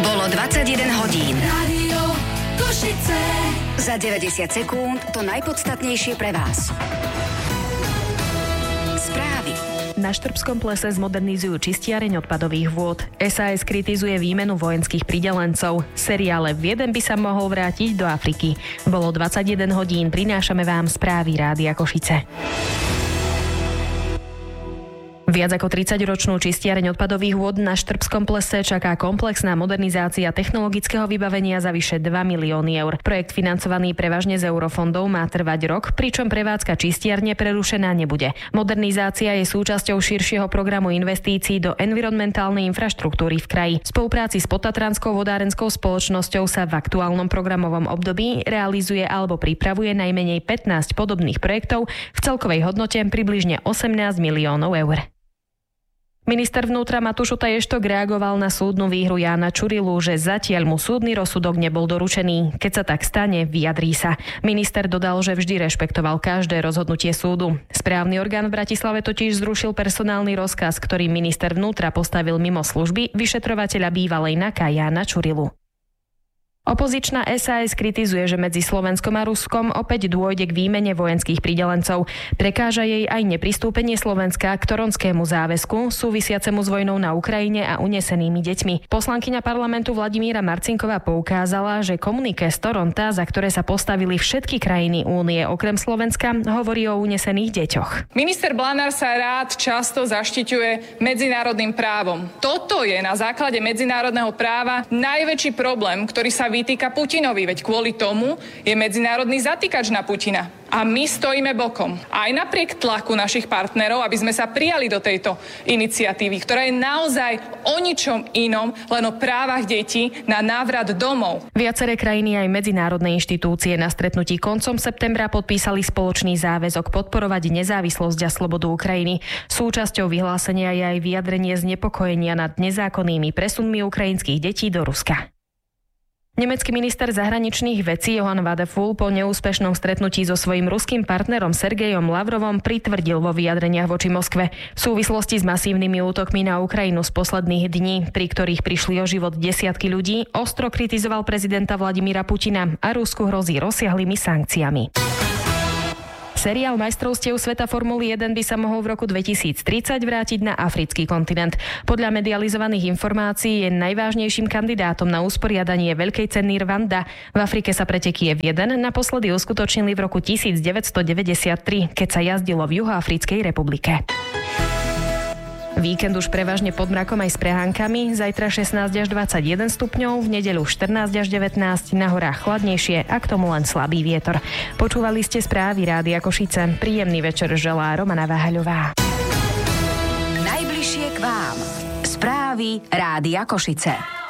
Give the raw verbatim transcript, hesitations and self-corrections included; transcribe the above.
Bolo dvadsaťjeden hodín. Rádio Košice. Za deväťdesiat sekúnd to najpodstatnejšie pre vás. Správy. Na Štrbskom plese zmodernizujú čistiareň odpadových vôd. es a es kritizuje výmenu vojenských pridelencov. Seriále Vieden by sa mohol vrátiť do Afriky. Bolo dvadsaťjeden hodín, prinášame vám správy Rádia Košice. Viac ako tridsaťročnú čistiareň odpadových vôd na Štrbskom plese čaká komplexná modernizácia technologického vybavenia za vyše dva milióny eur. Projekt financovaný prevažne z eurofondov má trvať rok, pričom prevádzka čistiarne prerušená nebude. Modernizácia je súčasťou širšieho programu investícií do environmentálnej infraštruktúry v kraji. V spolupráci s Potatranskou vodárenskou spoločnosťou sa v aktuálnom programovom období realizuje alebo pripravuje najmenej pätnásť podobných projektov v celkovej hodnote približne osemnásť miliónov eur. Minister vnútra Matúš Utaještok reagoval na súdnu výhru Jána Čurilu, že zatiaľ mu súdny rozsudok nebol doručený. Keď sa tak stane, vyjadrí sa. Minister dodal, že vždy rešpektoval každé rozhodnutie súdu. Správny orgán v Bratislave totiž zrušil personálny rozkaz, ktorý minister vnútra postavil mimo služby vyšetrovateľa bývalej NAKA Jána Čurilu. Opozičná es a es kritizuje, že medzi Slovenskom a Ruskom opäť dôjde k výmene vojenských pridelencov. Prekáža jej aj nepristúpenie Slovenska k toronskému záväzku súvisiacemu s vojnou na Ukrajine a unesenými deťmi. Poslankyňa parlamentu Vladimíra Marcinková poukázala, že komuniké z Toronta, za ktoré sa postavili všetky krajiny únie okrem Slovenska, hovorí o unesených deťoch. Minister Blanár sa rád často zaštiťuje medzinárodným právom. Toto je na základe medzinárodného práva najväčší problém, ktorý sa vytýka Putinovi, veď kvôli tomu je medzinárodný zatýkač na Putina. A my stojíme bokom. Aj napriek tlaku našich partnerov, aby sme sa prijali do tejto iniciatívy, ktorá je naozaj o ničom inom, len o právach detí na návrat domov. Viaceré krajiny aj medzinárodné inštitúcie na stretnutí koncom septembra podpísali spoločný záväzok podporovať nezávislosť a slobodu Ukrajiny. Súčasťou vyhlásenia je aj vyjadrenie znepokojenia nad nezákonnými presunmi ukrajinských detí do Ruska. Nemecký minister zahraničných vecí Johann Wadephul po neúspešnom stretnutí so svojím ruským partnerom Sergejom Lavrovom pritvrdil vo vyjadreniach voči Moskve. V súvislosti s masívnymi útokmi na Ukrajinu z posledných dní, pri ktorých prišli o život desiatky ľudí, ostro kritizoval prezidenta Vladimíra Putina a Rusku hrozí rozsiahlými sankciami. Seriál majstrovstiev sveta Formuly jeden by sa mohol v roku dvetisíctridsať vrátiť na africký kontinent. Podľa medializovaných informácií je najvážnejším kandidátom na usporiadanie veľkej ceny Rwanda. V Afrike sa preteky F jeden naposledy uskutočnili v roku devätnásťstodeväťdesiattri, keď sa jazdilo v Juhoafrickej republike. Víkend už prevažne pod mrakom aj s prehánkami, zajtra šestnásť až dvadsaťjeden stupňov, v nedeľu štrnásť až devätnásť, na horách chladnejšie a k tomu len slabý vietor. Počúvali ste správy Rádia Košice. Príjemný večer želá Romana Váhaľová. Najbližšie k vám. Správy Rádia Košice.